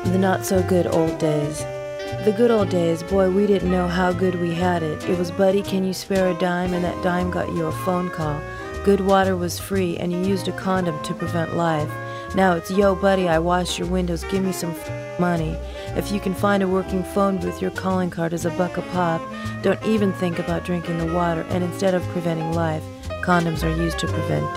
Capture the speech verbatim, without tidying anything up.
The not-so-good old days. The good old days, boy, we didn't know how good we had it. It was, buddy, can you spare a dime? And that dime got you a phone call. Good water was free, and you used a condom to prevent life. Now it's, yo, buddy, I wash your windows, give me some f- money. If you can find a working phone booth, your calling card is a buck a pop. Don't even think about drinking the water, and instead of preventing life, condoms are used to prevent death.